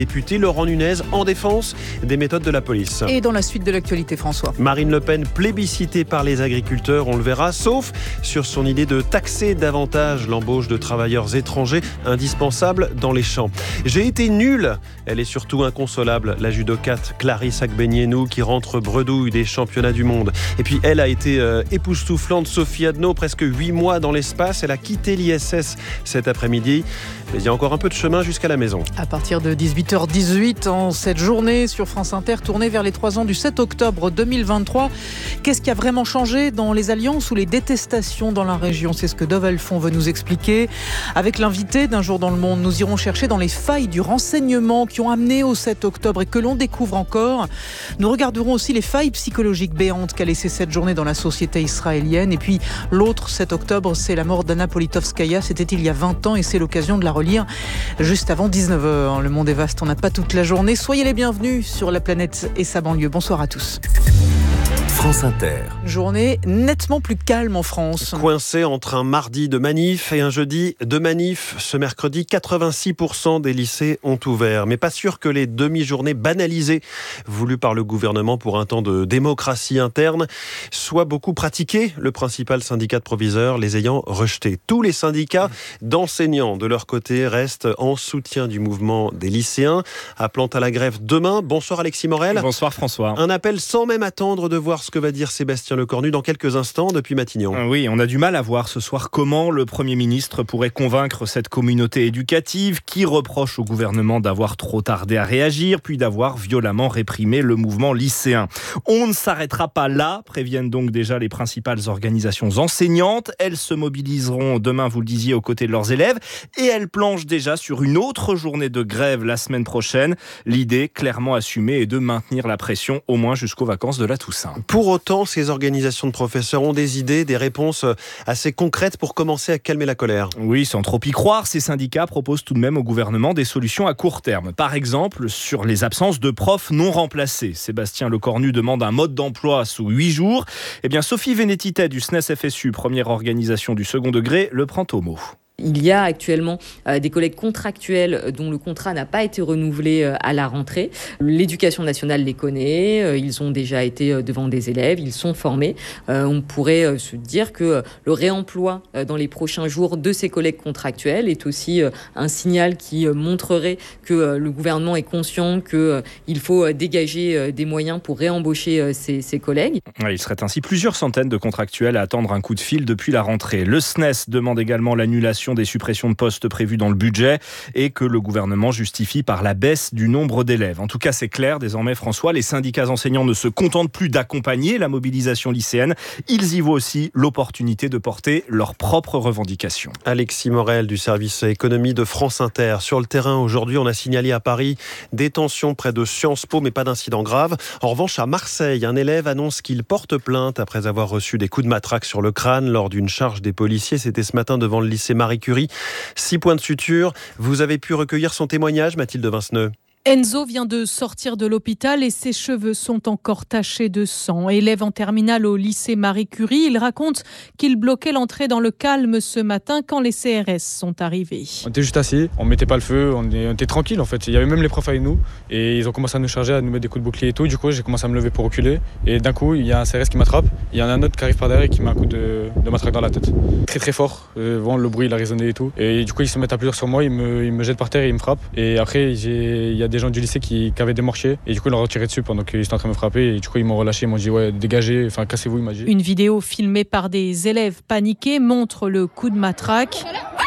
Député Laurent Nunez en défense des méthodes de la police. Et dans la suite de l'actualité, François. Marine Le Pen plébiscitée par les agriculteurs, on le verra, sauf sur son idée de taxer davantage l'embauche de travailleurs étrangers indispensables dans les champs. J'ai été nulle. Elle est surtout inconsolable, la judokate Clarisse Agbenienou qui rentre bredouille des championnats du monde. Et puis elle a été époustouflante, Sophie Adno, presque 8 mois dans l'espace. Elle a quitté l'ISS cet après-midi. Mais il y a encore un peu de chemin jusqu'à la maison. À partir de 18h18, en cette journée sur France Inter, tournée vers les 3 ans du 7 octobre 2023. Qu'est-ce qui a vraiment changé dans les alliances ou les détestations dans la région ? C'est ce que Dove Alphon veut nous expliquer. Avec l'invité d'Un jour dans le monde, nous irons chercher dans les failles du renseignement qui ont amené au 7 octobre et que l'on découvre encore. Nous regarderons aussi les failles psychologiques béantes qu'a laissé cette journée dans la société israélienne. Et puis l'autre 7 octobre, c'est la mort d'Anna Politkovskaya. C'était il y a 20 ans et c'est l'occasion de la relire juste avant 19h. Le monde est vaste, on n'a pas toute la journée. Soyez les bienvenus sur la planète et sa banlieue. Bonsoir à tous. France Inter. Journée nettement plus calme en France. Coincé entre un mardi de manif et un jeudi de manif. Ce mercredi, 86% des lycées ont ouvert. Mais pas sûr que les demi-journées banalisées voulues par le gouvernement pour un temps de démocratie interne soient beaucoup pratiquées. Le principal syndicat de proviseurs les ayant rejetés. Tous les syndicats d'enseignants, de leur côté, restent en soutien du mouvement des lycéens, appelant à la grève demain. Bonsoir Alexis Morel. Bonsoir François. Un appel sans même attendre de voir ce que va dire Sébastien Lecornu dans quelques instants depuis Matignon. Oui, on a du mal à voir ce soir comment le Premier ministre pourrait convaincre cette communauté éducative qui reproche au gouvernement d'avoir trop tardé à réagir, puis d'avoir violemment réprimé le mouvement lycéen. On ne s'arrêtera pas là, préviennent donc déjà les principales organisations enseignantes. Elles se mobiliseront demain, vous le disiez, aux côtés de leurs élèves et elles planchent déjà sur une autre journée de grève la semaine prochaine. L'idée, clairement assumée, est de maintenir la pression au moins jusqu'aux vacances de la Toussaint. Pour autant, ces organisations de professeurs ont des idées, des réponses assez concrètes pour commencer à calmer la colère. Oui, sans trop y croire, ces syndicats proposent tout de même au gouvernement des solutions à court terme. Par exemple, sur les absences de profs non remplacés. Sébastien Lecornu demande un mode d'emploi sous 8 jours. Eh bien, Sophie Vénétité du SNES-FSU, première organisation du second degré, le prend au mot. Il y a actuellement des collègues contractuels dont le contrat n'a pas été renouvelé à la rentrée. L'éducation nationale les connaît, ils ont déjà été devant des élèves, ils sont formés. On pourrait se dire que le réemploi dans les prochains jours de ces collègues contractuels est aussi un signal qui montrerait que le gouvernement est conscient qu'il faut dégager des moyens pour réembaucher ces collègues. Il serait ainsi plusieurs centaines de contractuels à attendre un coup de fil depuis la rentrée. Le SNES demande également l'annulation des suppressions de postes prévues dans le budget et que le gouvernement justifie par la baisse du nombre d'élèves. En tout cas, c'est clair, désormais, François, les syndicats enseignants ne se contentent plus d'accompagner la mobilisation lycéenne. Ils y voient aussi l'opportunité de porter leurs propres revendications. Alexis Morel du service économie de France Inter. Sur le terrain, aujourd'hui, on a signalé à Paris des tensions près de Sciences Po, mais pas d'incident grave. En revanche, à Marseille, un élève annonce qu'il porte plainte après avoir reçu des coups de matraque sur le crâne lors d'une charge des policiers. C'était ce matin devant le lycée Marie Curie. 6 points de suture. Vous avez pu recueillir son témoignage, Mathilde Vinceneux. Enzo vient de sortir de l'hôpital et ses cheveux sont encore tachés de sang. Élève en terminale au lycée Marie Curie, il raconte qu'il bloquait l'entrée dans le calme ce matin quand les CRS sont arrivés. On était juste assis, on mettait pas le feu, on était tranquille en fait. Il y avait même les profs avec nous et ils ont commencé à nous charger, à nous mettre des coups de bouclier et tout. Du coup, j'ai commencé à me lever pour reculer et d'un coup, il y a un CRS qui m'attrape. Il y en a un autre qui arrive par derrière et qui met un coup de matraque dans la tête. Très très fort, le bruit il a résonné et tout. Et du coup, ils se mettent à plusieurs sur moi, ils me jettent par terre et ils me frappent. Et après, il y a des gens du lycée qui avaient démarché et du coup ils leur ont tiré dessus pendant qu'ils étaient en train de me frapper et du coup ils m'ont relâché, ils m'ont dit ouais dégagez, enfin cassez-vous, il m'a dit. Une vidéo filmée par des élèves paniqués montre le coup de matraque.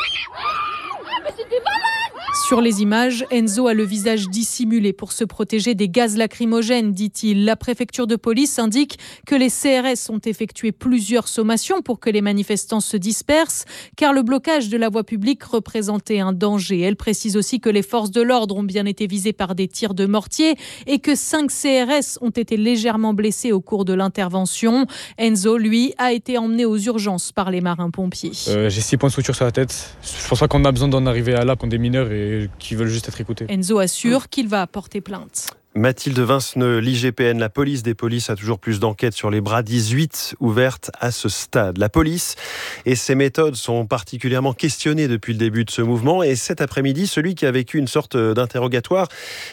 Sur les images, Enzo a le visage dissimulé pour se protéger des gaz lacrymogènes, dit-il. La préfecture de police indique que les CRS ont effectué plusieurs sommations pour que les manifestants se dispersent, car le blocage de la voie publique représentait un danger. Elle précise aussi que les forces de l'ordre ont bien été visées par des tirs de mortier et que 5 CRS ont été légèrement blessés au cours de l'intervention. Enzo, lui, a été emmené aux urgences par les marins-pompiers. J'ai 6 points de suture sur la tête. Je pense pas qu'on a besoin d'en arriver à là, qu'on des mineurs et qui veulent juste être écoutés. Enzo assure qu'il va porter plainte. Mathilde Vinceneux, l'IGPN, la police des polices, a toujours plus d'enquêtes sur les bras 18 ouvertes à ce stade. La police et ses méthodes sont particulièrement questionnées depuis le début de ce mouvement. Et cet après-midi, celui qui a vécu une sorte d'interrogatoire